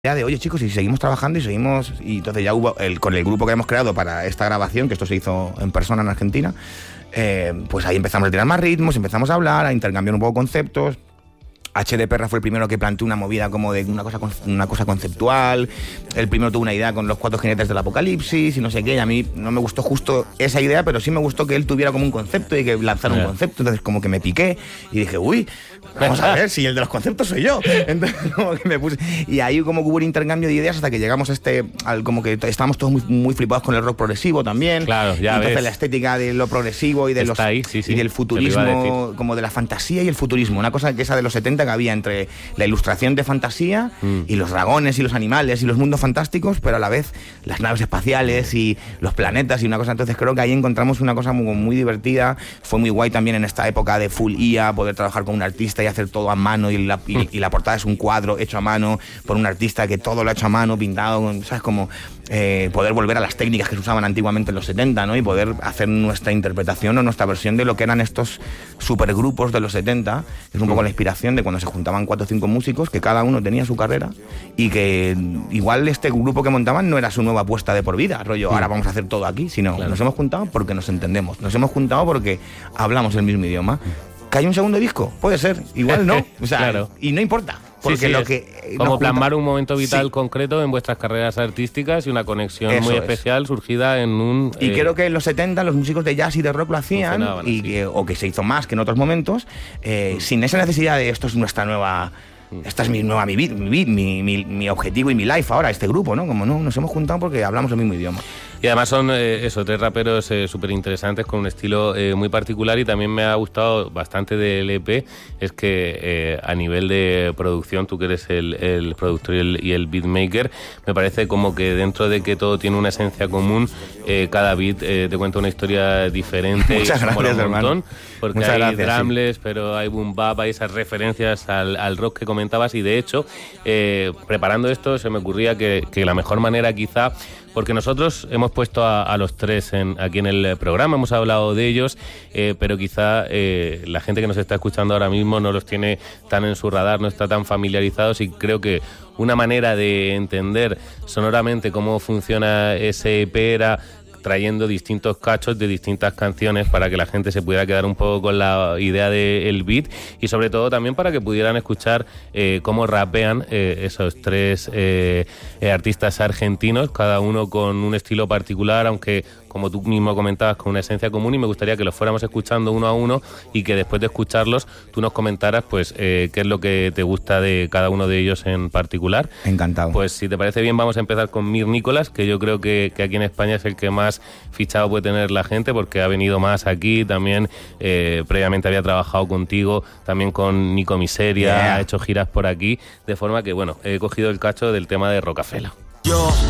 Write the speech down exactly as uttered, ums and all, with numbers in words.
idea de, oye chicos, y seguimos trabajando y seguimos, y entonces ya hubo, el, con el grupo que hemos creado para esta grabación, que esto se hizo en persona en Argentina, eh, pues ahí empezamos a tirar más ritmos, empezamos a hablar, a intercambiar un poco conceptos. H D Perra fue el primero que planteó una movida como de una cosa, una cosa conceptual. El primero tuvo una idea con los cuatro jinetes del apocalipsis y no sé qué. Y a mí no me gustó justo esa idea, pero sí me gustó que él tuviera como un concepto y que lanzara un concepto. Entonces como que me piqué y dije, uy, vamos a ver si el de los conceptos soy yo. Entonces como que me puse... Y ahí como que hubo un intercambio de ideas hasta que llegamos a este... Al, como que estábamos todos muy, muy flipados con el rock progresivo también. Claro, ya Entonces ves. la estética de lo progresivo y, de los, ahí, sí, sí, y del futurismo, como de la fantasía y el futurismo. Una cosa que esa de los setenta que había entre la ilustración de fantasía mm. y los dragones y los animales y los mundos fantásticos, pero a la vez las naves espaciales y los planetas y una cosa. Entonces creo que ahí encontramos una cosa muy, muy divertida. Fue muy guay también en esta época de full I A poder trabajar con un artista y hacer todo a mano, y la, y, y la portada es un cuadro hecho a mano por un artista que todo lo ha hecho a mano, pintado, ¿sabes? Como eh, poder volver a las técnicas que se usaban antiguamente en los setenta, ¿no? Y poder hacer nuestra interpretación o nuestra versión de lo que eran estos supergrupos de los setenta. Es un poco la inspiración de cuando se juntaban cuatro o cinco músicos, que cada uno tenía su carrera y que igual este grupo que montaban no era su nueva apuesta de por vida, rollo, ahora vamos a hacer todo aquí, sino claro. Nos hemos juntado porque nos entendemos, nos hemos juntado porque hablamos el mismo idioma. ¿Que hay un segundo disco? Puede ser, igual no, o sea, claro. Y no importa. Porque sí, sí, lo que como plasmar junta... un momento vital sí. concreto en vuestras carreras artísticas y una conexión Eso muy es. especial surgida en un... Y eh, creo que en los setenta los músicos de jazz y de rock lo hacían, y sí. que, o que se hizo más que en otros momentos, eh, mm. sin esa necesidad de esto es nuestra nueva... Esta es mi nueva, mi, mi, mi, mi, mi objetivo y mi life ahora, este grupo, ¿no? Como no, nos hemos juntado porque hablamos el mismo idioma. Y además son eh, eso, tres raperos eh, súper interesantes con un estilo eh, muy particular, y también me ha gustado bastante del E P, es que eh, a nivel de producción, tú que eres el, el productor y el, y el beatmaker, me parece como que dentro de que todo tiene una esencia común, eh, cada beat eh, te cuenta una historia diferente. Muchas y gracias, un montón, hermano. Porque Muchas hay gracias, drumless, sí. pero hay boom bap, hay esas referencias al, al rock que comentabas, y de hecho, eh, preparando esto se me ocurría que, que la mejor manera quizá, porque nosotros hemos puesto a, a los tres en, aquí en el programa, hemos hablado de ellos, eh, pero quizá eh, la gente que nos está escuchando ahora mismo no los tiene tan en su radar, no está tan familiarizados, y creo que una manera de entender sonoramente cómo funciona ese E P era trayendo distintos cachos de distintas canciones para que la gente se pudiera quedar un poco con la idea del beat, y sobre todo también para que pudieran escuchar eh, cómo rapean eh, esos tres eh, eh, artistas argentinos, cada uno con un estilo particular, aunque como tú mismo comentabas, con una esencia común, y me gustaría que los fuéramos escuchando uno a uno y que después de escucharlos tú nos comentaras pues eh, qué es lo que te gusta de cada uno de ellos en particular. Encantado. Pues si te parece bien, vamos a empezar con Mir Nicolás, que yo creo que, que aquí en España es el que más fichado puede tener la gente, porque ha venido más aquí, también eh, previamente había trabajado contigo, también con Nico Miseria, yeah. Ha hecho giras por aquí, de forma que bueno, he cogido el cacho del tema de Rocafela. Yo